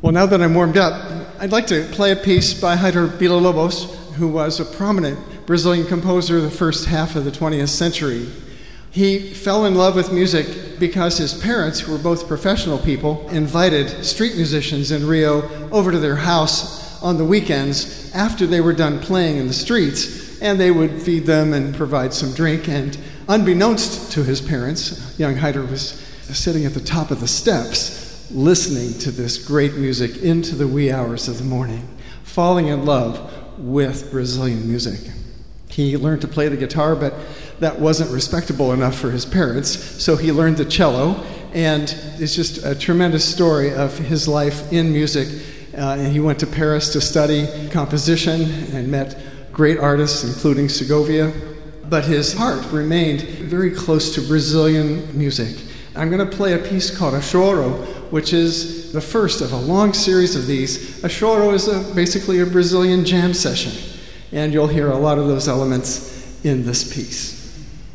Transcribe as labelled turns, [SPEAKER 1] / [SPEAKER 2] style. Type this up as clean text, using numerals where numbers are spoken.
[SPEAKER 1] Well, now that I'm warmed up, I'd like to play a piece by Heitor Villa-Lobos, who was a prominent Brazilian composer of the first half of the 20th century. He fell in love with music because his parents, who were both professional people, invited street musicians in Rio over to their house on the weekends after they were done playing in the streets, and they would feed them and provide some drink. And unbeknownst to his parents, young Heitor was sitting at the top of the steps listening to this great music into the wee hours of the morning, falling in love with Brazilian music. He learned to play the guitar, but that wasn't respectable enough for his parents, so he learned the cello, and it's just a tremendous story of his life in music. And he went to Paris to study composition and met great artists, including Segovia, but his heart remained very close to Brazilian music. I'm going to play a piece called A Choro, which is the first of a long series of these. A choro is basically a Brazilian jam session, and you'll hear a lot of those elements in this piece.